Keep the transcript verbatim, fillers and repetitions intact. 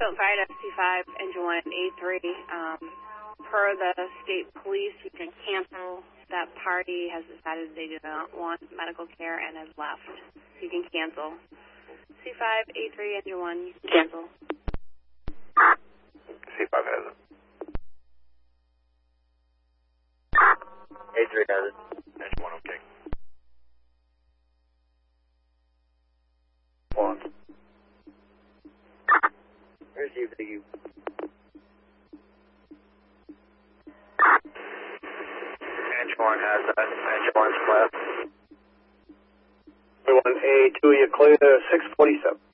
Fulton Fire F C five, engine one, A three. Um, per the state police, you can cancel. That party has decided they do not want medical care and has left. You can cancel. C five, A three, engine one, you can cancel. C five has it. A three has it. Engine one, okay. One. Receive the U. Engine one has that. Engine one's clear. one A two, you clear six forty-seven.